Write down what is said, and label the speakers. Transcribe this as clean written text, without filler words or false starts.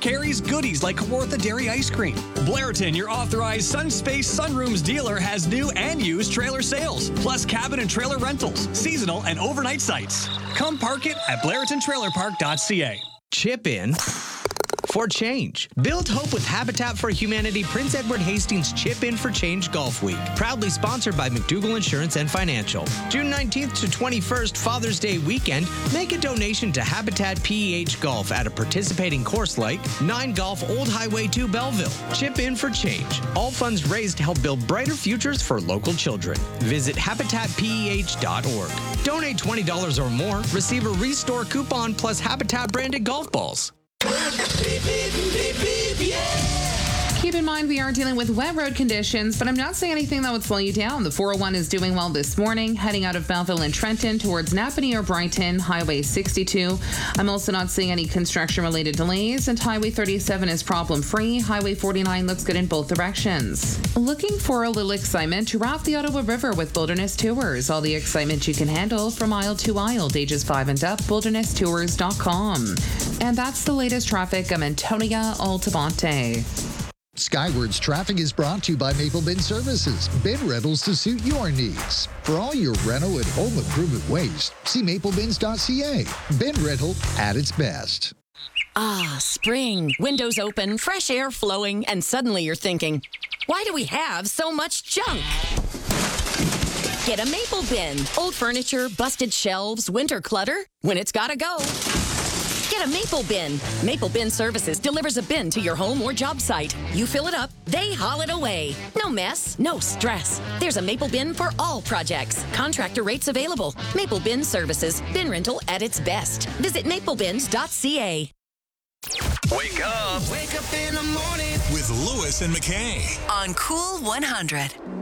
Speaker 1: carries goodies like Kawartha Dairy Ice Cream. Blairton, your authorized Sunspace Sunrooms dealer, has new and used trailer sales, plus cabin and trailer rentals, seasonal and overnight sites. Come park it at blairtontrailerpark.ca.
Speaker 2: Chip in for change. Build hope with Habitat for Humanity Prince Edward Hastings Chip In for Change Golf Week. Proudly sponsored by McDougall Insurance and Financial. June 19th to 21st, Father's Day weekend, make a donation to Habitat PEH Golf at a participating course like 9 Golf Old Highway 2 Belleville. Chip In for change. All funds raised to help build brighter futures for local children. Visit habitatpeh.org. Donate $20 or more. Receive a Restore coupon plus Habitat branded golf balls.
Speaker 3: Keep in mind, we are dealing with wet road conditions, but I'm not seeing anything that would slow you down. The 401 is doing well this morning, heading out of Belleville and Trenton towards Napanee or Brighton, Highway 62. I'm also not seeing any construction-related delays, and Highway 37 is problem-free. Highway 49 looks good in both directions. Looking for a little excitement? Raft the Ottawa River with Wilderness Tours. All the excitement you can handle from aisle to aisle, ages 5 and up, wildernesstours.com. And that's the latest traffic. I'm Antonia Altamonte.
Speaker 4: Skywards Traffic is brought to you by Maple Bin Services. Bin rentals to suit your needs. For all your rental and home improvement waste, see maplebins.ca. Bin rental at its best.
Speaker 5: Ah, spring. Windows open, fresh air flowing, and suddenly you're thinking, why do we have so much junk? Get a Maple Bin. Old furniture, busted shelves, winter clutter. When it's gotta go, get a Maple Bin. Maple Bin Services delivers a bin to your home or job site. You fill it up, they haul it away. No mess, no stress. There's a Maple Bin for all projects. Contractor rates available. Maple Bin Services. Bin rental at its best. Visit maplebins.ca.
Speaker 6: Wake up.
Speaker 7: Wake up in the morning
Speaker 6: With Lewis and McKay.
Speaker 8: On Cool 100.